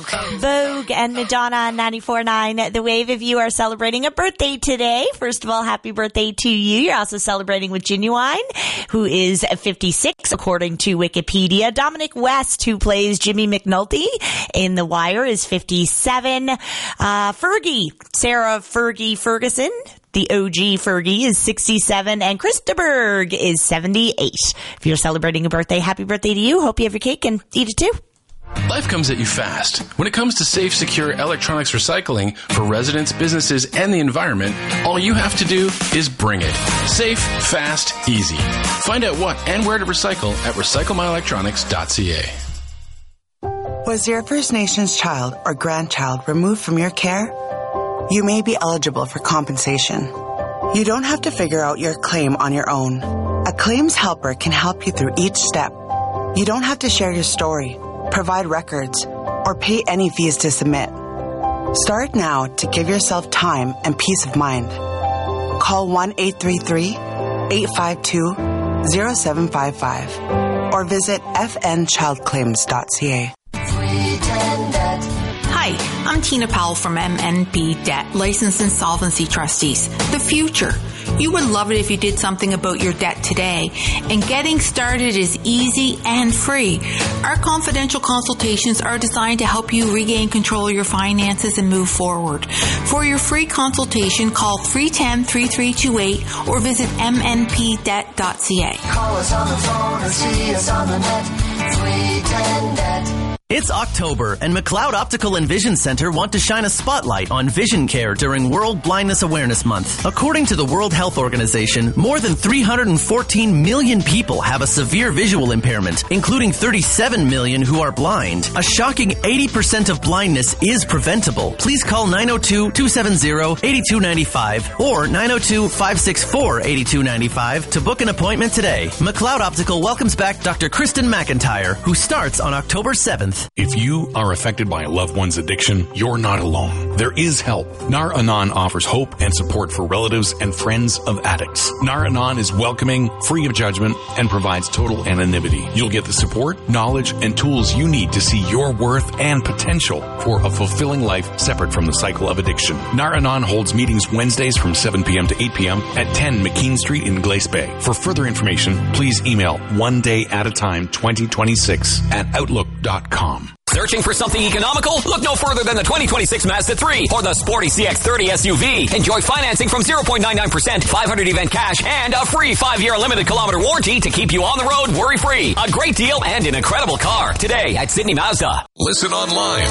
Vogue and Madonna on 94.9 The Wave. If you are celebrating a birthday today, first of all, happy birthday to you. You're also celebrating with Genuine, who is 56, according to Wikipedia. Dominic West, who plays Jimmy McNulty in The Wire, is 57. Fergie, Sarah Fergie Ferguson, the OG Fergie, is 67, and Chris de Burgh is 78. If you're celebrating a birthday, happy birthday to you. Hope you have your cake and eat it too. Life comes at you fast. When it comes to safe, secure electronics recycling for residents, businesses, and the environment, all you have to do is bring it. Safe, fast, easy. Find out what and where to recycle at recyclemyelectronics.ca. Was your First Nations child or grandchild removed from your care? You may be eligible for compensation. You don't have to figure out your claim on your own. A claims helper can help you through each step. You don't have to share your story, provide records, or pay any fees to submit. Start now to give yourself time and peace of mind. Call 1-833-852-0755 or visit fnchildclaims.ca. Hi, I'm Tina Powell from MNP Debt, Licensed Insolvency Trustees. The future. You would love it if you did something about your debt today, and getting started is easy and free. Our confidential consultations are designed to help you regain control of your finances and move forward. For your free consultation, call 310-3328 or visit mnpdebt.ca. Call us on the phone or see us on the net. 310-NET. It's October, and McLeod Optical and Vision Center want to shine a spotlight on vision care during World Blindness Awareness Month. According to the World Health Organization, more than 314 million people have a severe visual impairment, including 37 million who are blind. A shocking 80% of blindness is preventable. Please call 902-270-8295 or 902-564-8295 to book an appointment today. McLeod Optical welcomes back Dr. Kristen McIntyre, who starts on October 7th. If you are affected by a loved one's addiction, you're not alone. There is help. Nar Anon offers hope and support for relatives and friends of addicts. Nar Anon is welcoming, free of judgment, and provides total anonymity. You'll get the support, knowledge, and tools you need to see your worth and potential for a fulfilling life separate from the cycle of addiction. Nar Anon holds meetings Wednesdays from 7 p.m. to 8 p.m. at 10 McKean Street in Glace Bay. For further information, please email onedayatatime2026@outlook.com. Searching for something economical? Look no further than the 2026 Mazda 3 or the sporty CX-30 SUV. Enjoy financing from 0.99%, 500 event cash, and a free 5-year limited kilometer warranty to keep you on the road worry-free. A great deal and an incredible car. Today at Sydney Mazda. Listen online